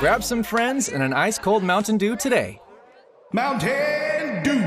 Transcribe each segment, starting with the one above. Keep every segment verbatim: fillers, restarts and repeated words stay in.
Grab some friends and an ice-cold Mountain Dew today. Mountain Dew.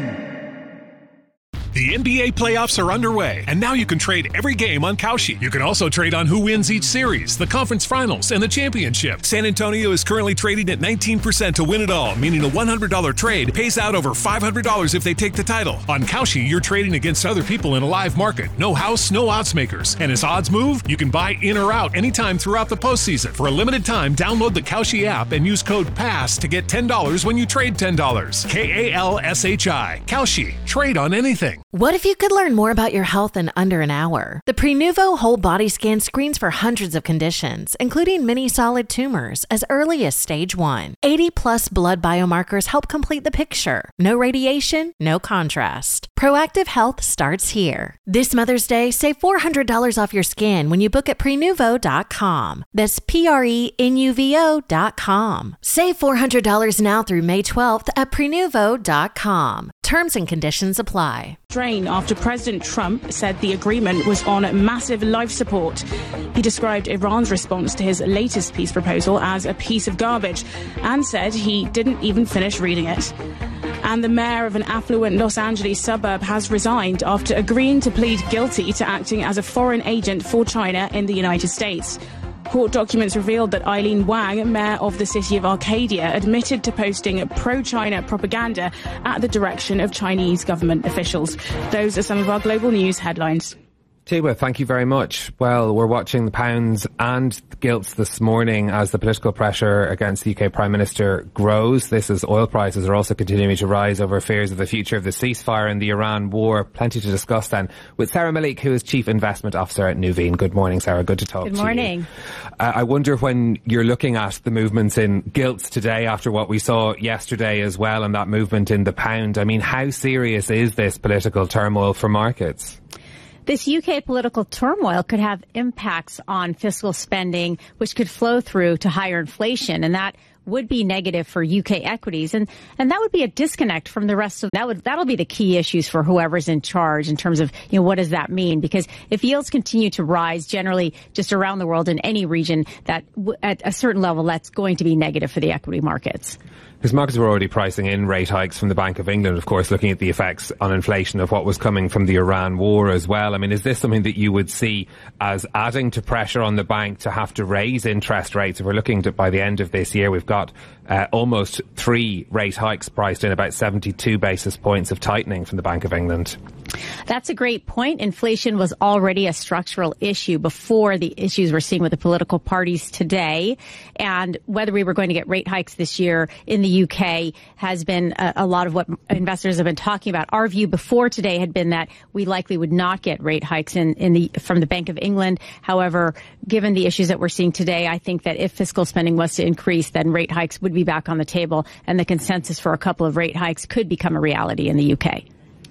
The N B A playoffs are underway, and now you can trade every game on Kalshi. You can also trade on who wins each series, the conference finals, and the championship. San Antonio is currently trading at nineteen percent to win it all, meaning a one hundred dollars trade pays out over five hundred dollars if they take the title. On Kalshi, you're trading against other people in a live market. No house, no odds makers. And as odds move, you can buy in or out anytime throughout the postseason. For a limited time, download the Kalshi app and use code PASS to get ten dollars when you trade ten dollars. K A L S H I. Kalshi. Trade on anything. What if you could learn more about your health in under an hour? The Prenuvo Whole Body Scan screens for hundreds of conditions, including many solid tumors, as early as stage one. eighty plus blood biomarkers help complete the picture. No radiation, no contrast. Proactive health starts here. This Mother's Day, save four hundred dollars off your scan when you book at prenuvo dot com. That's P R E N U V O dot com. Save four hundred dollars now through May twelfth at prenuvo dot com. Terms and conditions apply. Strain after President Trump said the agreement was on massive life support. He described Iran's response to his latest peace proposal as a piece of garbage and said he didn't even finish reading it. And the mayor of an affluent Los Angeles suburb has resigned after agreeing to plead guilty to acting as a foreign agent for China in the United States. Court documents revealed that Eileen Wang, mayor of the city of Arcadia, admitted to posting pro-China propaganda at the direction of Chinese government officials. Those are some of our global news headlines. Tiwa, thank you very much. Well, we're watching the pounds and the gilts this morning as the political pressure against the U K Prime Minister grows. This as oil prices are also continuing to rise over fears of the future of the ceasefire and the Iran war. Plenty to discuss then with Sarah Malik, who is Chief Investment Officer at Nuveen. Good morning, Sarah. Good to talk to you. Good morning. Uh, I wonder, when you're looking at the movements in gilts today after what we saw yesterday as well, and that movement in the pound, I mean, how serious is this political turmoil for markets? This U K political turmoil could have impacts on fiscal spending, which could flow through to higher inflation, and that would be negative for U K equities, and and that would be a disconnect from the rest of that would that'll be the key issues for whoever's in charge in terms of, you know, what does that mean? Because if yields continue to rise generally just around the world in any region, that w- at a certain level that's going to be negative for the equity markets. Because markets were already pricing in rate hikes from the Bank of England, of course, looking at the effects on inflation of what was coming from the Iran war as well. I mean, is this something that you would see as adding to pressure on the bank to have to raise interest rates? If we're looking to, by the end of this year, we've got uh, almost three rate hikes priced in, about seventy-two basis points of tightening from the Bank of England. That's a great point. Inflation was already a structural issue before the issues we're seeing with the political parties today. And whether we were going to get rate hikes this year in the U K has been a, a lot of what investors have been talking about. Our view before today had been that we likely would not get rate hikes in, in the from the Bank of England. However, given the issues that we're seeing today, I think that if fiscal spending was to increase, then rate hikes would be back on the table, and the consensus for a couple of rate hikes could become a reality in the U K.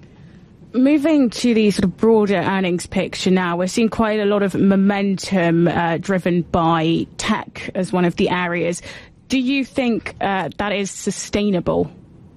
Moving to the sort of broader earnings picture now, we're seeing quite a lot of momentum uh, driven by tech as one of the areas. Do you think uh, that is sustainable?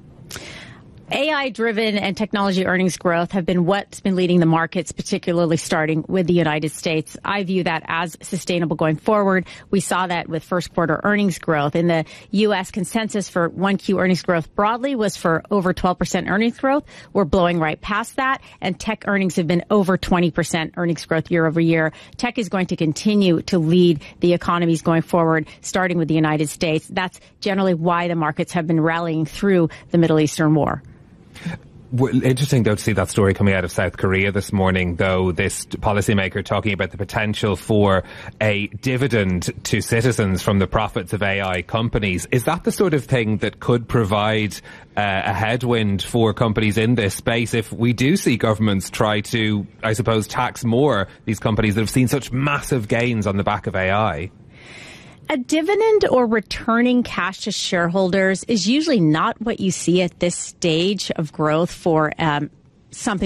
A I-driven and technology earnings growth have been what's been leading the markets, particularly starting with the United States. I view that as sustainable going forward. We saw that with first quarter earnings growth. In the U S, consensus for one Q earnings growth broadly was for over twelve percent earnings growth. We're blowing right past that, and tech earnings have been over twenty percent earnings growth year over year. Tech is going to continue to lead the economies going forward, starting with the United States. That's generally why the markets have been rallying through the Middle Eastern war. Interesting, though, to see that story coming out of South Korea this morning, though, this policymaker talking about the potential for a dividend to citizens from the profits of A I companies. Is that the sort of thing that could provide uh, a headwind for companies in this space if we do see governments try to, I suppose, tax more these companies that have seen such massive gains on the back of A I? A dividend or returning cash to shareholders is usually not what you see at this stage of growth for um, something